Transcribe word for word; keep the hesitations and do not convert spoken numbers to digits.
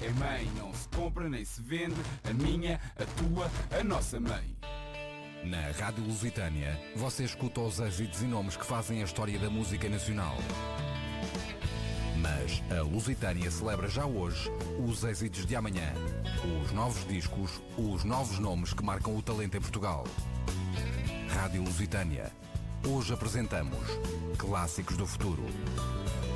é mãe, não se compra nem se vende. A minha, a tua, a nossa mãe. Na Rádio Lusitânia, você escuta os êxitos e nomes que fazem a história da música nacional. Mas a Lusitânia celebra já hoje os êxitos de amanhã. Os novos discos, os novos nomes que marcam o talento em Portugal. Rádio Lusitânia. Hoje apresentamos Clássicos do Futuro.